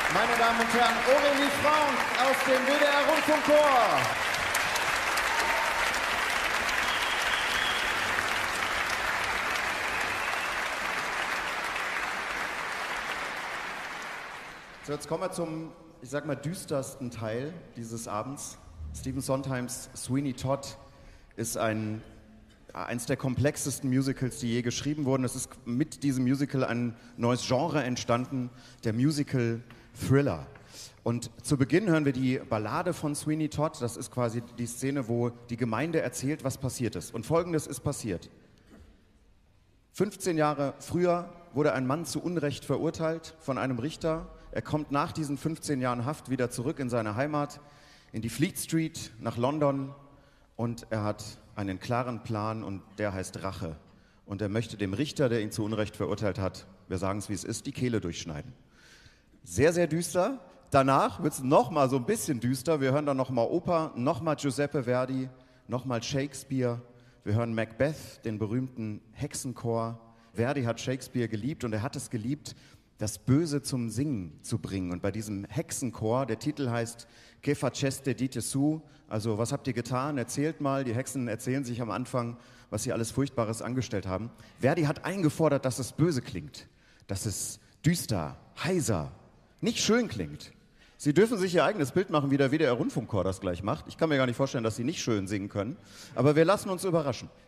Meine Damen und Herren, Aurélie Franck aus dem WDR Rundfunkchor. So, jetzt kommen wir zum, ich sag mal, düstersten Teil dieses Abends. Stephen Sondheims Sweeney Todd ist eins der komplexesten Musicals, die je geschrieben wurden. Es ist mit diesem Musical ein neues Genre entstanden, der Musical-Thriller. Und zu Beginn hören wir die Ballade von Sweeney Todd. Das ist quasi die Szene, wo die Gemeinde erzählt, was passiert ist. Und Folgendes ist passiert. 15 Jahre früher wurde ein Mann zu Unrecht verurteilt von einem Richter. Er kommt nach diesen 15 Jahren Haft wieder zurück in seine Heimat, in die Fleet Street, nach London. Und er hat einen klaren Plan und der heißt Rache. Und er möchte dem Richter, der ihn zu Unrecht verurteilt hat, wir sagen es wie es ist, die Kehle durchschneiden. Sehr, sehr düster. Danach wird es nochmal so ein bisschen düster. Wir hören dann nochmal Oper, nochmal Giuseppe Verdi, nochmal Shakespeare. Wir hören Macbeth, den berühmten Hexenchor. Verdi hat Shakespeare geliebt und er hat es geliebt, das Böse zum Singen zu bringen. Und bei diesem Hexenchor, der Titel heißt Che faceste dite su, also was habt ihr getan, erzählt mal. Die Hexen erzählen sich am Anfang, was sie alles Furchtbares angestellt haben. Verdi hat eingefordert, dass es böse klingt, dass es düster, heiser, nicht schön klingt. Sie dürfen sich ihr eigenes Bild machen, wie der WDR Rundfunkchor das gleich macht. Ich kann mir gar nicht vorstellen, dass sie nicht schön singen können, aber wir lassen uns überraschen.